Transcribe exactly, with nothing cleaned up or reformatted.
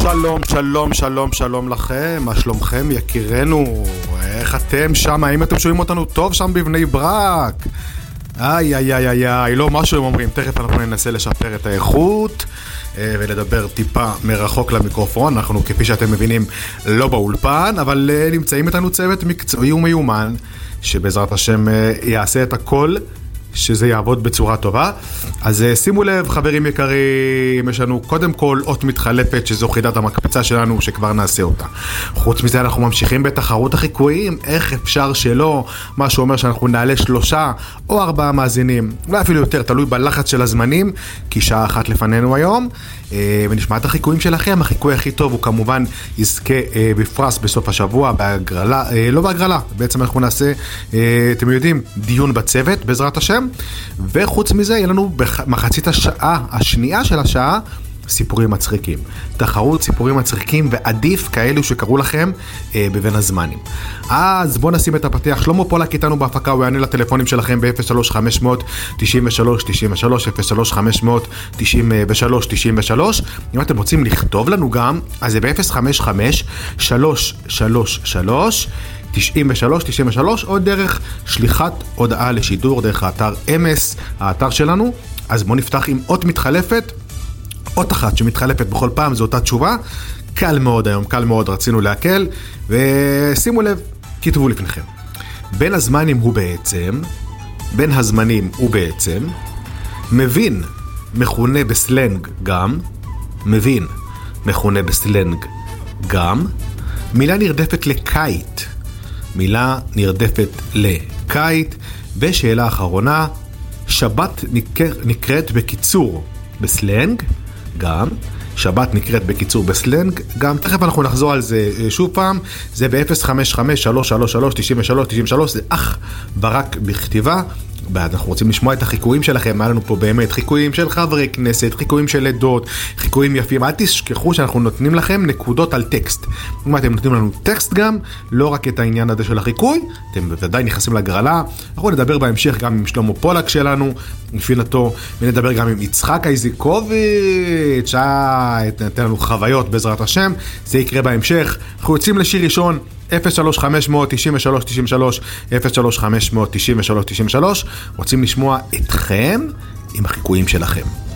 שלום, שלום, שלום, שלום לכם, מה שלומכם יקירנו? איך אתם שם? האם אתם שומעים אותנו טוב שם בבני ברק? איי, איי, איי, איי, איי, לא משהו הם אומרים, תכף אנחנו ננסה לשפר את האיכות ולדבר טיפה מרחוק למיקרופון. אנחנו כפי שאתם מבינים לא באולפן, אבל נמצאים איתנו צוות מקצועי ומיומן שבעזרת השם יעשה את הכל שזה יעבוד בצורה טובה. אז שימו לב חברים יקרים, יש לנו קודם כל אות מתחלפת שזו חידת המקפצה שלנו שכבר נעשה אותה. חוץ מזה אנחנו ממשיכים בתחרות החיקויים, איך אפשר שלא, מה שאומר שאנחנו נעלה שלושה או ארבעה מאזינים, אולי אפילו יותר, תלוי בלחץ של הזמנים, כי שעה אחת לפנינו היום, ונשמע את החיקויים שלכם. החיקוי הכי טוב הוא כמובן יזכה בפרס בסוף השבוע בהגרלה, לא בהגרלה, בעצם אנחנו נעשה, אתם יודעים, דיון בצוות בעזרת השם. וחוץ מזה יהיה לנו במחצית השעה השנייה של השעה סיפורים מצחיקים, תחרות סיפורים מצחיקים ועדיף כאלו שקראו לכם אה, בבין הזמנים. אז בואו נשים את הפתיח. שלמה פולק איתנו בהפקה, הוא יענה לטלפונים שלכם ב-אפס שלוש חמש תשע שלוש תשע שלוש אפס שלוש חמש תשע שלוש תשע שלוש. אם אתם רוצים לכתוב לנו גם, אז זה ב-אפס חמש חמש שלוש שלוש שלוש תשעים ושלוש תשעים ושלוש, או דרך שליחת הודעה לשידור דרך האתר אמס, האתר שלנו. אז בואו נפתח עם אות מתחלפת, אות אחת שמתחלפת בכל פעם, זו אותה תשובה. קל מאוד היום, קל מאוד, רצינו להקל. ושימו לב, כתבו לפניכם. בין הזמנים הוא בעצם, בין הזמנים הוא בעצם, מבין, מכונה בסלנג גם, מבין, מכונה בסלנג גם, מילה נרדפת לקיט, מילה נרדפת לקיט. ושאלה אחרונה, שבת נקר, נקראת בקיצור בסלנג גם, שבת נקראת בקיצור בסלנג גם. תכף אנחנו נחזור על זה שוב פעם. זה ב-אפס חמש חמש שלוש שלוש שלוש תשע שלוש תשע שלוש, זה אך ורק בכתיבה. אנחנו רוצים לשמוע את החיקויים שלכם. היה לנו פה באמת חיקויים של חברי כנסת, חיקויים של עדות, חיקויים יפים. אל תשכחו שאנחנו נותנים לכם נקודות על טקסט. אם אתם נותנים לנו טקסט גם, לא רק את העניין הזה של החיקוי, אתם בוודאי נכנסים לגרלה. אנחנו נדבר בהמשך גם עם שלמה פולק שלנו, לפינתו, ונדבר גם עם יצחק איזיקוביץ', נתן לנו חוויות בעזרת השם. זה יקרה בהמשך. אנחנו יוצאים לשיר ראשון, אפס שלוש חמש תשע שלוש תשע שלוש אפס שלוש חמש תשע שלוש תשע שלוש. רוצים לשמוע אתכם עם החיקויים שלכם.